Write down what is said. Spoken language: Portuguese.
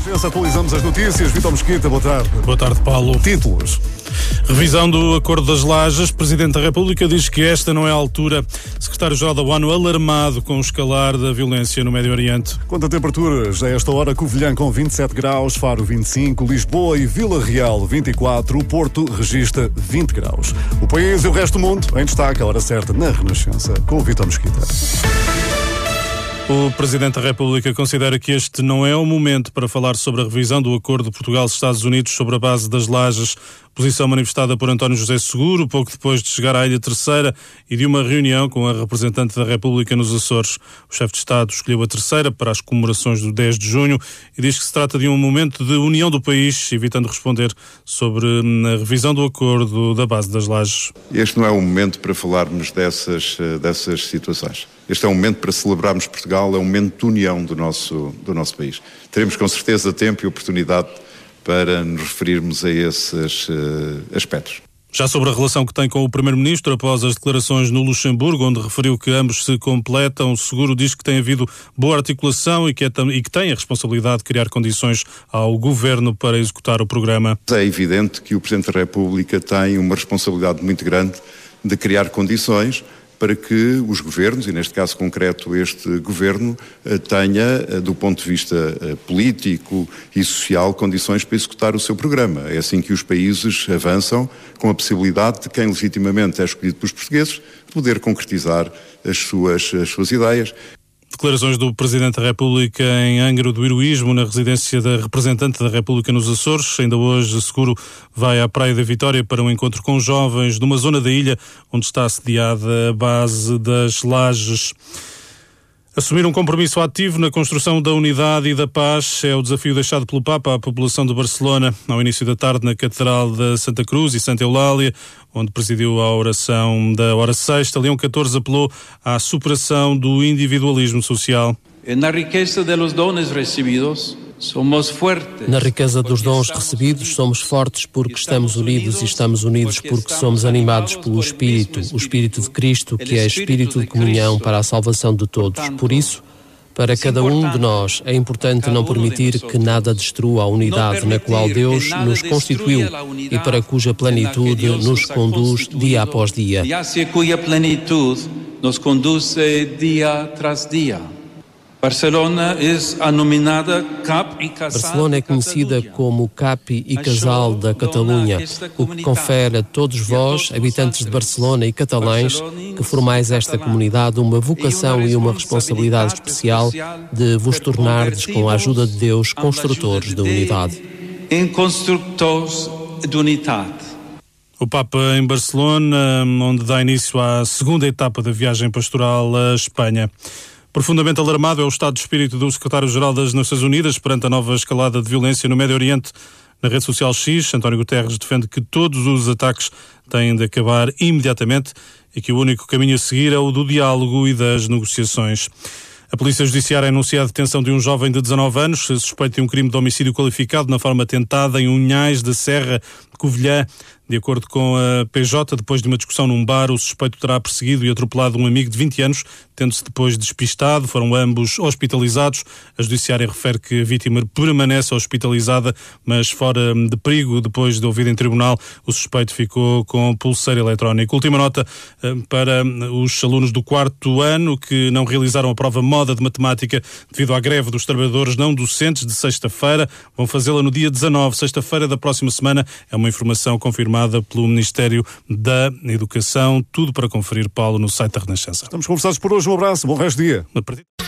Atualizamos as notícias. Vítor Mesquita, boa tarde. Boa tarde, Paulo. Títulos. Revisão do Acordo das Lajes. Presidente da República diz que esta não é a altura. Secretário-Geral da ONU alarmado com o escalar da violência no Médio Oriente. Quanto a temperaturas, a esta hora, Covilhã com 27 graus, Faro 25, Lisboa e Vila Real 24, o Porto registra 20 graus. O país e o resto do mundo em destaque à hora certa na Renascença, com o Vítor Mesquita. O Presidente da República considera que este não é o momento para falar sobre a revisão do Acordo de Portugal-Estados Unidos sobre a base das Lajes. Posição manifestada por António José Seguro, pouco depois de chegar à Ilha Terceira e de uma reunião com a representante da República nos Açores. O chefe de Estado escolheu a Terceira para as comemorações do 10 de junho e diz que se trata de um momento de união do país, evitando responder sobre a revisão do Acordo da base das Lajes. Este não é o momento para falarmos dessas situações. Este é um momento para celebrarmos Portugal, é um momento de união do nosso país. Teremos com certeza tempo e oportunidade para nos referirmos a esses aspectos. Já sobre a relação que tem com o Primeiro-Ministro, após as declarações no Luxemburgo, onde referiu que ambos se completam, o Seguro diz que tem havido boa articulação e que tem a responsabilidade de criar condições ao Governo para executar o programa. É evidente que o Presidente da República tem uma responsabilidade muito grande de criar condições para que os governos, e neste caso concreto este governo, tenha, do ponto de vista político e social, condições para executar o seu programa. É assim que os países avançam, com a possibilidade de quem legitimamente é escolhido pelos portugueses poder concretizar as suas ideias. Declarações do Presidente da República em Angra do Heroísmo, na residência da representante da República nos Açores. Ainda hoje, Seguro vai à Praia da Vitória para um encontro com jovens numa zona da ilha onde está assediada a base das Lajes. Assumir um compromisso ativo na construção da unidade e da paz é o desafio deixado pelo Papa à população de Barcelona ao início da tarde na Catedral da Santa Cruz e Santa Eulália, onde presidiu a oração da hora sexta. Leão XIV apelou à superação do individualismo social. Na riqueza dos dons recebidos, somos fortes. Na riqueza dos dons recebidos, somos fortes porque estamos unidos e estamos unidos porque somos animados pelo Espírito, o Espírito de Cristo, que é Espírito de comunhão para a salvação de todos. Por isso, para cada um de nós, é importante não permitir que nada destrua a unidade na qual Deus nos constituiu e para cuja plenitude nos conduz dia após dia. Cuja plenitude nos conduz dia tras dia. Barcelona é conhecida como Capi e Casal da Catalunha, o que confere a todos vós, habitantes de Barcelona e catalães, que formais esta comunidade, uma vocação e uma responsabilidade especial de vos tornardes, com a ajuda de Deus, construtores da unidade. O Papa em Barcelona, onde dá início à segunda etapa da viagem pastoral à Espanha. Profundamente alarmado é o estado de espírito do secretário-geral das Nações Unidas perante a nova escalada de violência no Médio Oriente. Na rede social X, António Guterres defende que todos os ataques têm de acabar imediatamente e que o único caminho a seguir é o do diálogo e das negociações. A Polícia Judiciária anuncia a detenção de um jovem de 19 anos, suspeito de um crime de homicídio qualificado na forma tentada em Unhais da Serra de Covilhã. De acordo com a PJ, depois de uma discussão num bar, o suspeito terá perseguido e atropelado um amigo de 20 anos, tendo-se depois despistado. Foram ambos hospitalizados. A Judiciária refere que a vítima permanece hospitalizada, mas fora de perigo. Depois de ouvido em tribunal, o suspeito ficou com pulseira eletrónica. Última nota para os alunos do 4º ano que não realizaram a prova moda de matemática devido à greve dos trabalhadores não docentes de sexta-feira. Vão fazê-la no dia 19, sexta-feira da próxima semana. É uma informação confirmada pelo Ministério da Educação. Tudo para conferir, Paulo, no site da Renascença. Estamos conversados por hoje. Um abraço, bom resto de dia.